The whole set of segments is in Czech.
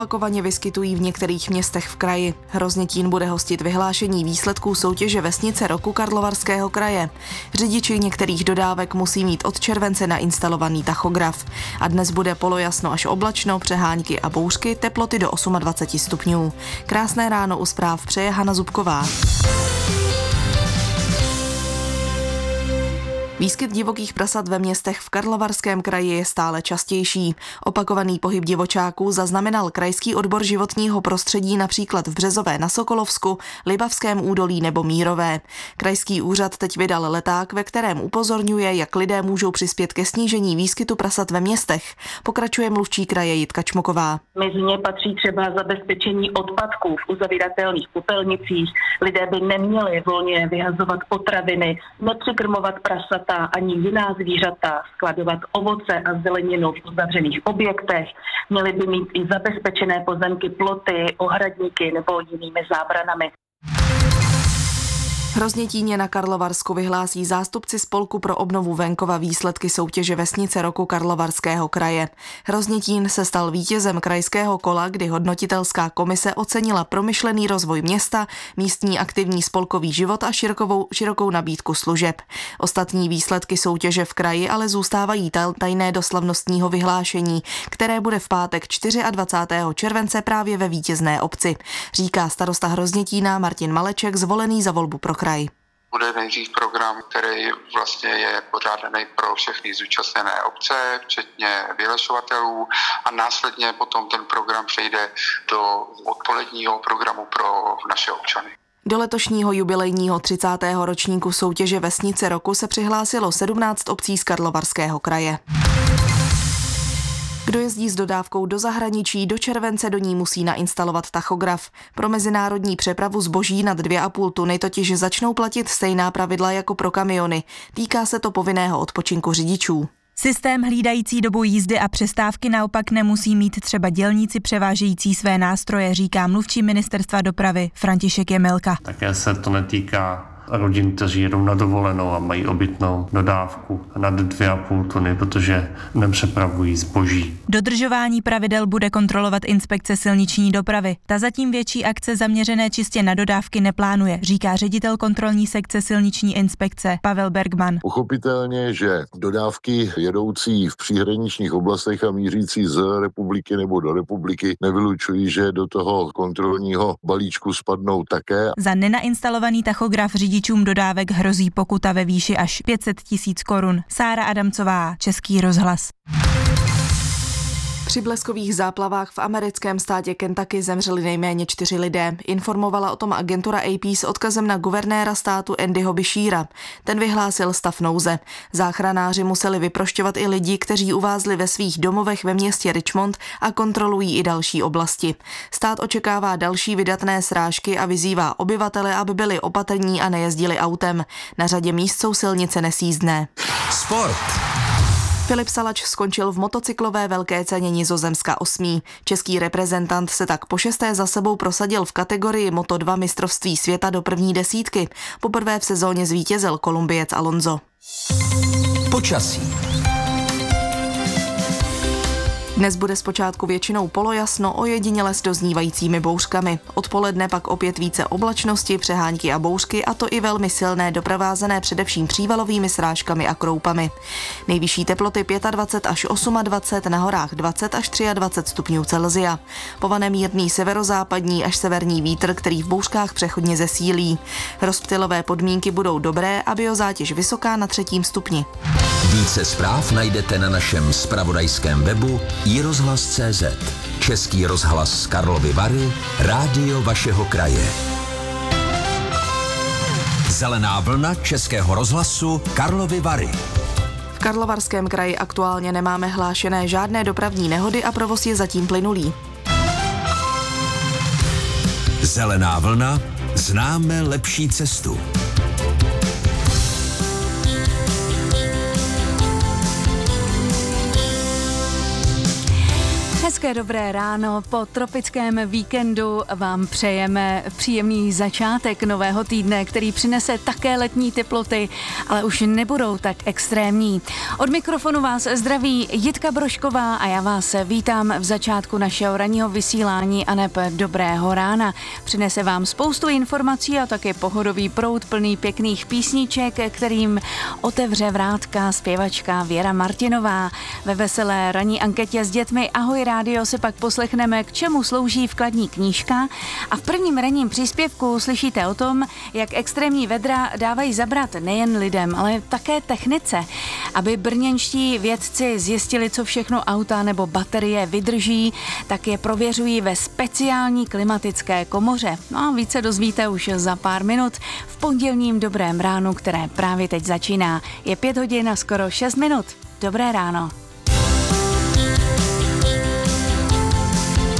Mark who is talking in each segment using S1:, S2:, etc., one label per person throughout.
S1: Opakovaně vyskytují v některých městech v kraji. Hroznětín bude hostit vyhlášení výsledků soutěže Vesnice roku Karlovarského kraje. Řidiči některých dodávek musí mít od července nainstalovaný tachograf. A dnes bude polojasno až oblačno, přehánky a bouřky, teploty do 28 stupňů. Krásné ráno u zpráv přeje Hana Zubková. Výskyt divokých prasat ve městech v Karlovarském kraji je stále častější. Opakovaný pohyb divočáků zaznamenal krajský odbor životního prostředí například v Březové na Sokolovsku, Libavském údolí nebo Mírové. Krajský úřad teď vydal leták, ve kterém upozorňuje, jak lidé můžou přispět ke snížení výskytu prasat ve městech. Pokračuje mluvčí kraje Jitka Čmoková.
S2: Mezi ně patří třeba zabezpečení odpadků v uzavíratelných popelnicích. Lidé by neměli volně vyhazovat potraviny, nepřikrmovat prasata ani jiná zvířata, skladovat ovoce a zeleninu v uzavřených objektech. Měli by mít i zabezpečené pozemky, ploty, ohradníky nebo jinými zábranami.
S1: Hroznětíně na Karlovarsku vyhlásí zástupci Spolku pro obnovu venkova výsledky soutěže Vesnice roku Karlovarského kraje. Hroznětín se stal vítězem krajského kola, kdy hodnotitelská komise ocenila promyšlený rozvoj města, místní aktivní spolkový život a širokou nabídku služeb. Ostatní výsledky soutěže v kraji ale zůstávají tajné do slavnostního vyhlášení, které bude v pátek 24. července právě ve vítězné obci, říká starosta Hroznětína Martin Maleček, zvolený za volbu pro kraj.
S3: Bude nejdřív program, který vlastně je pořádaný pro všechny zúčastněné obce, včetně vyhlašovatelů, a následně potom ten program přejde do odpoledního programu pro naše občany.
S1: Do letošního jubilejního 30. ročníku soutěže Vesnice roku se přihlásilo 17 obcí z Karlovarského kraje. Kdo jezdí s dodávkou do zahraničí, do července do ní musí nainstalovat tachograf. Pro mezinárodní přepravu zboží nad 2,5 tuny totiž začnou platit stejná pravidla jako pro kamiony. Týká se to povinného odpočinku řidičů.
S4: Systém hlídající dobu jízdy a přestávky naopak nemusí mít třeba dělníci převážející své nástroje, říká mluvčí ministerstva dopravy František Jemelka.
S5: Také se to netýká rodin, kteří jedou na dovolenou a mají obytnou dodávku nad 2,5 tuny, protože nepřepravují zboží.
S4: Dodržování pravidel bude kontrolovat inspekce silniční dopravy. Ta zatím větší akce zaměřené čistě na dodávky neplánuje, říká ředitel kontrolní sekce silniční inspekce Pavel Bergman.
S6: Pochopitelně, že dodávky jedoucí v příhraničních oblastech a mířící z republiky nebo do republiky nevylučují, že do toho kontrolního balíčku spadnou také.
S4: Za nenainstalovaný tachograf řidičům dodávek hrozí pokuta ve výši až 500 000 korun. Sára Adamcová, Český rozhlas.
S1: Při bleskových záplavách v americkém státě Kentucky zemřeli nejméně 4 lidé. Informovala o tom agentura AP s odkazem na guvernéra státu Andyho Besheara. Ten vyhlásil stav nouze. Záchranáři museli vyprošťovat i lidi, kteří uvázli ve svých domovech ve městě Richmond a kontrolují i další oblasti. Stát očekává další vydatné srážky a vyzývá obyvatele, aby byli opatrní a nejezdili autem. Na řadě míst jsou silnice nesjízdné.
S7: Sport.
S1: Filip Salač skončil v motocyklové velké ceně Nizozemska 8. Český reprezentant se tak po 6. za sebou prosadil v kategorii Moto2 mistrovství světa do první desítky. Poprvé v sezóně zvítězil Kolumbiec Alonso.
S7: Počasí.
S1: Dnes bude zpočátku většinou polojasno, ojediněle s doznívajícími bouřkami. Odpoledne pak opět více oblačnosti, přehánky a bouřky, a to i velmi silné, doprovázené především přívalovými srážkami a kroupami. Nejvyšší teploty 25 až 28, na horách 20 až 23 stupňů Celsia. Povane mírný severozápadní až severní vítr, který v bouřkách přechodně zesílí. Rozptylové podmínky budou dobré a biozátěž vysoká na 3. stupni.
S7: Více zpráv najdete na našem zpravodajském webu iRozhlas.cz. Český rozhlas Karlovy Vary, rádio vašeho kraje. Zelená vlna Českého rozhlasu Karlovy Vary.
S1: V Karlovarském kraji aktuálně nemáme hlášené žádné dopravní nehody a provoz je zatím plynulý.
S7: Zelená vlna, známe lepší cestu.
S8: Hezké dobré ráno, po tropickém víkendu vám přejeme příjemný začátek nového týdne, který přinese také letní teploty, ale už nebudou tak extrémní. Od mikrofonu vás zdraví Jitka Brožková a já vás vítám v začátku našeho ranního vysílání aneb dobrého rána. Přinese vám spoustu informací a také pohodový proud plný pěkných písniček, kterým otevře vrátka zpěvačka Věra Martinová. Ve veselé ranní anketě s dětmi Ahoj rádio se pak poslechneme, k čemu slouží vkladní knížka a v prvním ranním příspěvku slyšíte o tom, jak extrémní vedra dávají zabrat nejen lidem, ale také technice. Aby brněnští vědci zjistili, co všechno auta nebo baterie vydrží, tak je prověřují ve speciální klimatické komoře. No a více dozvíte už za pár minut v pondělním dobrém ránu, které právě teď začíná. Je 5 hodin a skoro 6 minut. Dobré ráno.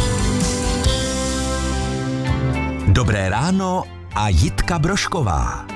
S7: Dobré ráno a Jitka Brožková.